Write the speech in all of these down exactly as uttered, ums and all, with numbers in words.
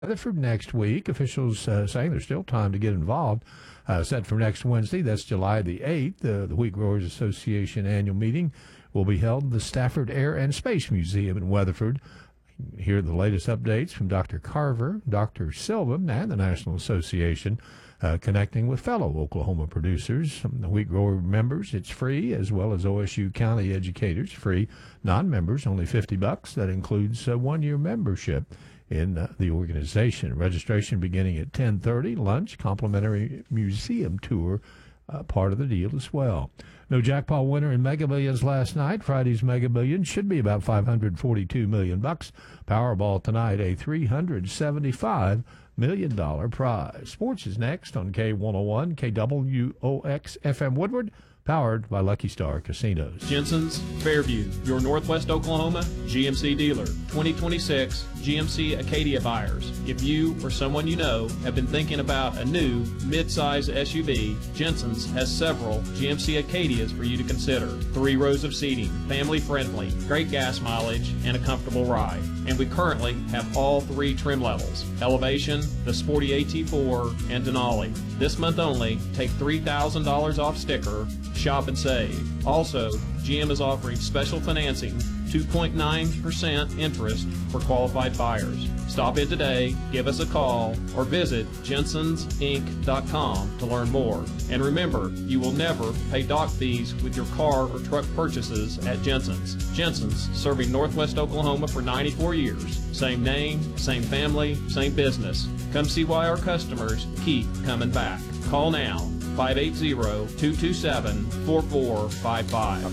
Weatherford next week. Officials uh, saying there's still time to get involved. Uh, set for next Wednesday, that's July the eighth. Uh, the Wheat Growers Association annual meeting will be held in the Stafford Air and Space Museum in Weatherford. Hear the latest updates from Doctor Carver, Doctor Silva, and the National Association, uh, connecting with fellow Oklahoma producers. The Wheat Grower members, it's free, as well as O S U County educators, free. Non-members, only fifty bucks. That includes a one-year membership in uh, the organization. Registration beginning at ten thirty, lunch, complimentary museum tour, uh, part of the deal as well. No jackpot winner in Mega Millions last night. Friday's Mega Millions should be about five hundred forty-two million bucks. Powerball tonight, a three hundred seventy-five million dollars prize. Sports is next on K one oh one, K W O X F M Woodward, powered by Lucky Star Casinos. Jensen's Fairview, your Northwest Oklahoma G M C dealer. twenty twenty-six G M C Acadia buyers. If you or someone you know have been thinking about a new mid-size S U V, Jensen's has several G M C Acadias for you to consider. Three rows of seating, family-friendly, great gas mileage, and a comfortable ride. And we currently have all three trim levels: Elevation, the Sporty A T four, and Denali. This month only, take three thousand dollars off sticker, shop and save. Also, G M is offering special financing, two point nine percent interest for qualified buyers. Stop in today, give us a call, or visit jensens inc dot com to learn more. And remember, you will never pay dock fees with your car or truck purchases at Jensen's. Jensen's, serving Northwest Oklahoma for ninety-four years. Same name, same family, same business. Come see why our customers keep coming back. Call now, five eight zero, two two seven, four four five five.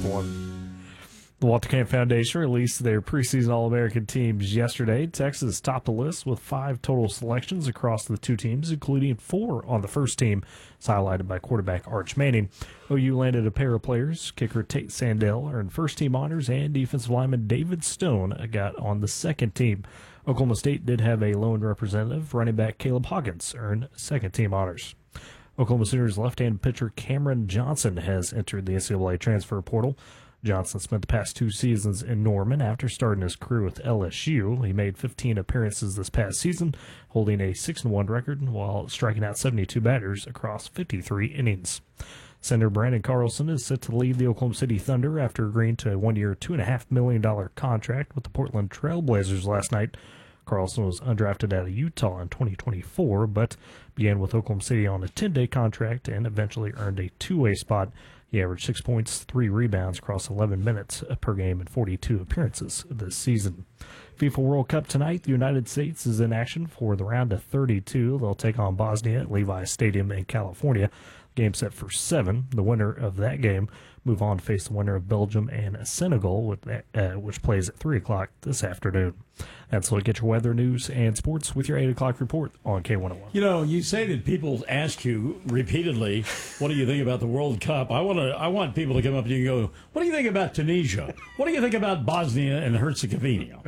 The Walter Camp Foundation released their preseason All-American teams yesterday. Texas topped the list with five total selections across the two teams, including four on the first team, as highlighted by quarterback Arch Manning. O U landed a pair of players. Kicker Tate Sandell earned first-team honors, and defensive lineman David Stone got on the second team. Oklahoma State did have a lone representative. Running back Caleb Hawkins earned second-team honors. Oklahoma Sooners left-hand pitcher Cameron Johnson has entered the N C double A transfer portal. Johnson spent the past two seasons in Norman after starting his career with L S U. He made fifteen appearances this past season, holding a six and one record while striking out seventy-two batters across fifty-three innings. Center Brandon Carlson is set to leave the Oklahoma City Thunder after agreeing to a one-year, two point five million dollars contract with the Portland Trail Blazers last night. Carlson was undrafted out of Utah in twenty twenty-four, but began with Oklahoma City on a ten-day contract and eventually earned a two-way spot. He averaged six points, three rebounds across eleven minutes per game in forty-two appearances this season. FIFA World Cup tonight. The United States is in action for the round of thirty-two. They'll take on Bosnia at Levi Stadium in California. Game set for seven. The winner of that game move on to face the winner of Belgium and Senegal, with that, uh, which plays at three o'clock this afternoon. That's what get your weather, news, and sports with your eight o'clock report on K one oh one. You know, you say that people ask you repeatedly, what do you think about the World Cup? I want to. I want people to come up to you and go, what do you think about Tunisia? What do you think about Bosnia and Herzegovina?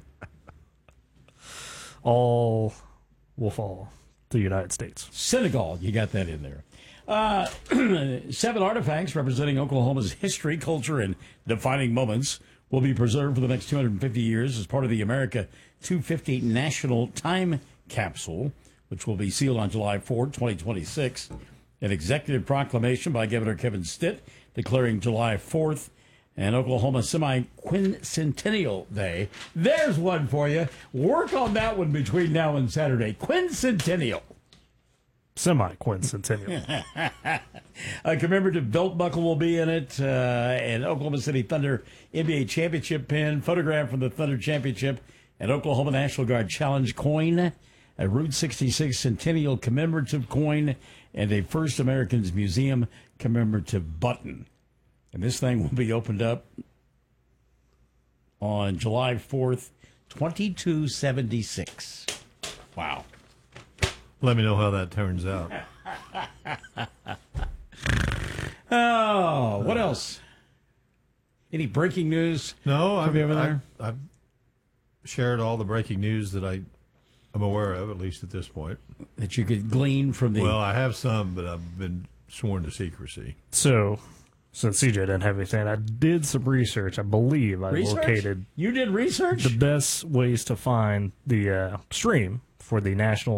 All will fall to the United States. Senegal, you got that in there. Uh, seven artifacts representing Oklahoma's history, culture, and defining moments will be preserved for the next two hundred fifty years as part of the America two fifty National Time Capsule, which will be sealed on July fourth, twenty twenty-six. An executive proclamation by Governor Kevin Stitt declaring July fourth and Oklahoma Semi-Quincentennial Day. There's one for you. Work on that one between now and Saturday. Quincentennial. Semi-quincentennial. A commemorative belt buckle will be in it. Uh, an Oklahoma City Thunder N B A championship pin, photograph from the Thunder championship, an Oklahoma National Guard challenge coin, a Route sixty-six Centennial commemorative coin, and a First Americans Museum commemorative button. And this thing will be opened up on July fourth, twenty-two seventy-six. Wow. Let me know how that turns out. Oh, what else? Any breaking news? No, I've, over I've, there? I've shared all the breaking news that I am aware of, at least at this point. That you could glean from the... Well, I have some, but I've been sworn to secrecy. So, since C J didn't have anything, I did some research. I believe I research? located... You did research? The best ways to find the uh, stream for the National